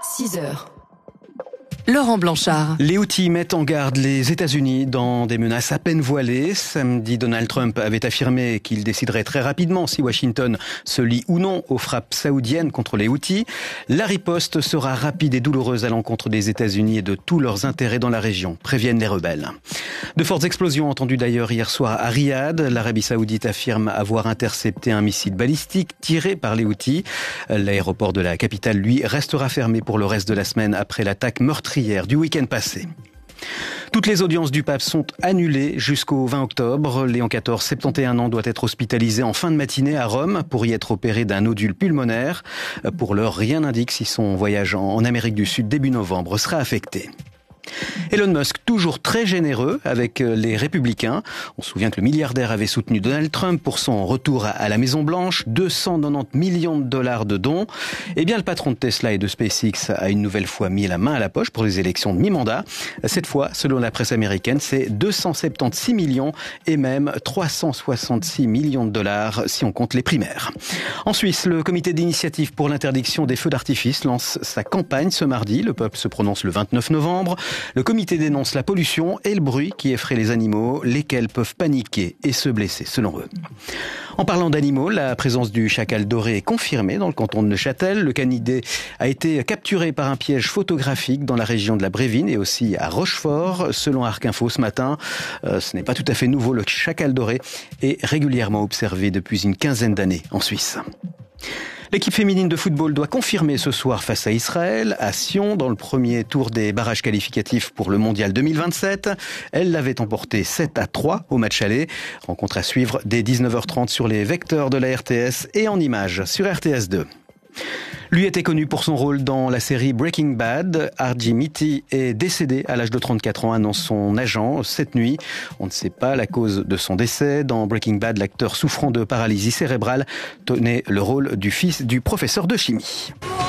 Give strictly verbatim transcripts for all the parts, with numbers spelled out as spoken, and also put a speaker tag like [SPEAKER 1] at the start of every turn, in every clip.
[SPEAKER 1] six heures. Laurent Blanchard.
[SPEAKER 2] Les Houthis mettent en garde les États-Unis dans des menaces à peine voilées. Samedi, Donald Trump avait affirmé qu'il déciderait très rapidement si Washington se lie ou non aux frappes saoudiennes contre les Houthis. La riposte sera rapide et douloureuse à l'encontre des États-Unis et de tous leurs intérêts dans la région, préviennent les rebelles. De fortes explosions entendues d'ailleurs hier soir à Riyad. L'Arabie saoudite affirme avoir intercepté un missile balistique tiré par les Houthis. L'aéroport de la capitale, lui, restera fermé pour le reste de la semaine après l'attaque meurtrière du week-end passé. Toutes les audiences du pape sont annulées jusqu'au vingt octobre. Léon quatorze, soixante et onze ans, doit être hospitalisé en fin de matinée à Rome pour y être opéré d'un nodule pulmonaire. Pour l'heure, rien n'indique si son voyage en Amérique du Sud début novembre sera affecté. Elon Musk, toujours très généreux avec les Républicains. On se souvient que le milliardaire avait soutenu Donald Trump pour son retour à la Maison-Blanche. deux cent quatre-vingt-dix millions de dollars de dons. Eh bien, le patron de Tesla et de SpaceX a une nouvelle fois mis la main à la poche pour les élections de mi-mandat. Cette fois, selon la presse américaine, c'est deux cent soixante-seize millions et même trois cent soixante-six millions de dollars si on compte les primaires. En Suisse, le comité d'initiative pour l'interdiction des feux d'artifice lance sa campagne ce mardi. Le peuple se prononce le vingt-neuf novembre. Le comité dénonce la pollution et le bruit qui effraie les animaux, lesquels peuvent paniquer et se blesser, selon eux. En parlant d'animaux, la présence du chacal doré est confirmée dans le canton de Neuchâtel. Le canidé a été capturé par un piège photographique dans la région de la Brévine et aussi à Rochefort. Selon Arc Info ce matin, euh, ce n'est pas tout à fait nouveau. Le chacal doré est régulièrement observé depuis une quinzaine d'années en Suisse. L'équipe féminine de football doit confirmer ce soir face à Israël, à Sion, dans le premier tour des barrages qualificatifs pour le Mondial deux mille vingt-sept. Elle l'avait emporté sept à trois au match aller. Rencontre à suivre dès dix-neuf heures trente sur les vecteurs de la R T S et en images sur R T S deux. Lui était connu pour son rôle dans la série Breaking Bad. Archie Mitty est décédé à l'âge de trente-quatre ans, annonce son agent cette nuit. On ne sait pas la cause de son décès. Dans Breaking Bad, l'acteur souffrant de paralysie cérébrale tenait le rôle du fils du professeur de chimie.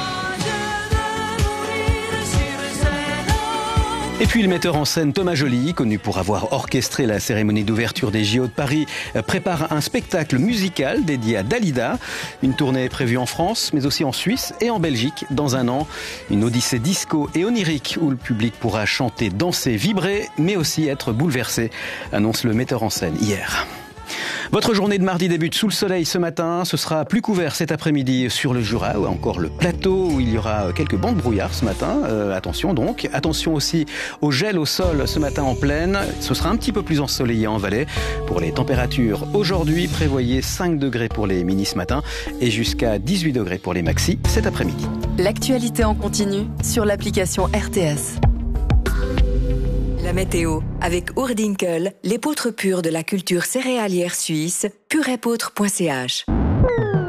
[SPEAKER 2] Et puis le metteur en scène Thomas Joly, connu pour avoir orchestré la cérémonie d'ouverture des J O de Paris, prépare un spectacle musical dédié à Dalida. Une tournée est prévue en France, mais aussi en Suisse et en Belgique dans un an. Une odyssée disco et onirique où le public pourra chanter, danser, vibrer, mais aussi être bouleversé, annonce le metteur en scène hier. Votre journée de mardi débute sous le soleil ce matin. Ce sera plus couvert cet après-midi sur le Jura ou encore le plateau où il y aura quelques bancs de brouillard ce matin. Euh, attention donc. Attention aussi au gel au sol ce matin en plaine. Ce sera un petit peu plus ensoleillé en vallée. Pour les températures, aujourd'hui, prévoyez cinq degrés pour les minis ce matin et jusqu'à dix-huit degrés pour les maxis cet après-midi.
[SPEAKER 1] L'actualité en continu sur l'application R T S.
[SPEAKER 3] La météo, avec Oerdinkel, l'épeautre pure de la culture céréalière suisse, purépautre point c h.